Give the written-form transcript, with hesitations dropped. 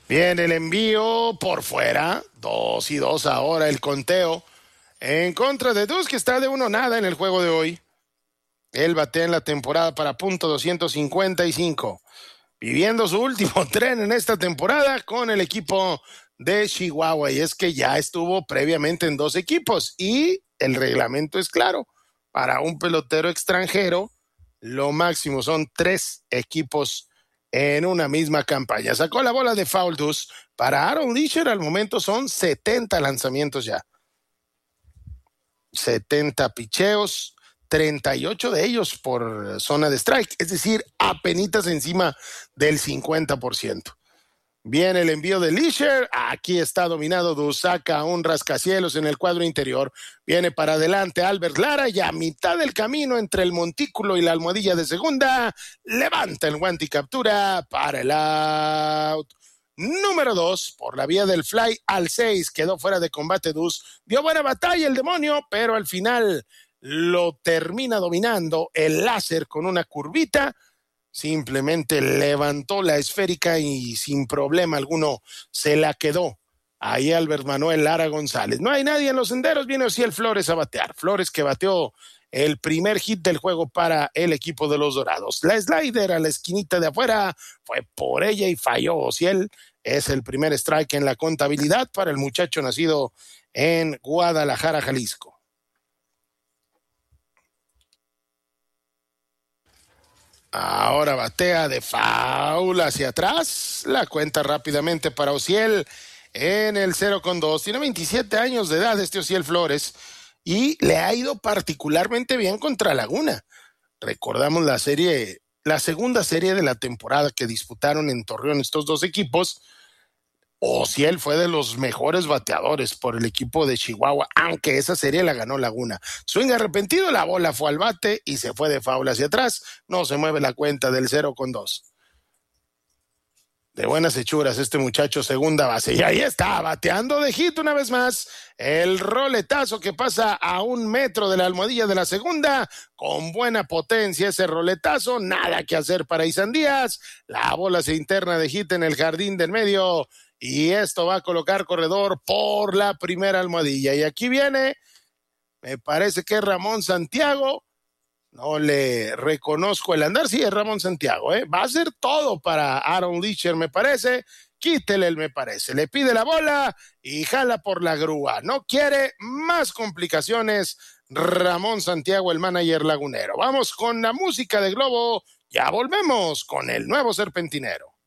Viene el envío por fuera, 2-2 ahora el conteo en contra de Dus, que está de 1-0 en el juego de hoy. Él batea en la temporada para .255, viviendo su último tren en esta temporada con el equipo de Chihuahua, y es que ya estuvo previamente en 2 equipos y el reglamento es claro: para un pelotero extranjero lo máximo son 3 equipos en una misma campaña. Sacó la bola de foul Dus. Para Aaron Leasher al momento son 70 lanzamientos ya, 70 picheos, 38 de ellos por zona de strike, es decir, apenitas encima del 50%. Viene el envío de Leasher, aquí está dominado Dus, saca un rascacielos en el cuadro interior, viene para adelante Albert Lara y a mitad del camino entre el montículo y la almohadilla de segunda, levanta el guante y captura para el out. Número 2, por la vía del fly al 6, quedó fuera de combate Dus, dio buena batalla el demonio, pero al final lo termina dominando el láser con una curvita. Simplemente levantó la esférica y sin problema alguno se la quedó ahí Albert Manuel Lara González. No hay nadie en los senderos, viene Ociel Flores a batear. Flores, que bateó el primer hit del juego para el equipo de los Dorados. La slider a la esquinita de afuera fue por ella y falló Ociel. Es el primer strike en la contabilidad para el muchacho nacido en Guadalajara, Jalisco. Ahora batea de foul hacia atrás. La cuenta rápidamente para Ociel en el 0-2. Tiene 27 años de edad este Ociel Flores y le ha ido particularmente bien contra Laguna. Recordamos la segunda serie de la temporada que disputaron en Torreón estos 2 equipos. Ociel fue de los mejores bateadores por el equipo de Chihuahua, aunque esa serie la ganó Laguna. Swing arrepentido, la bola fue al bate y se fue de foul hacia atrás. No se mueve la cuenta del 0-2. De buenas hechuras este muchacho, segunda base. Y ahí está, bateando de hit una vez más. El roletazo que pasa a 1 metro de la almohadilla de la segunda. Con buena potencia ese roletazo. Nada que hacer para Isan Díaz. La bola se interna de hit en el jardín del medio. Y esto va a colocar corredor por la primera almohadilla. Y aquí viene, me parece que es Ramón Santiago. No le reconozco el andar. Sí, es Ramón Santiago, Va a ser todo para Aaron Leasher, me parece. Quítele el me parece. Le pide la bola y jala por la grúa. No quiere más complicaciones Ramón Santiago, el manager lagunero. Vamos con la música de Globo. Ya volvemos con el nuevo Serpentinero.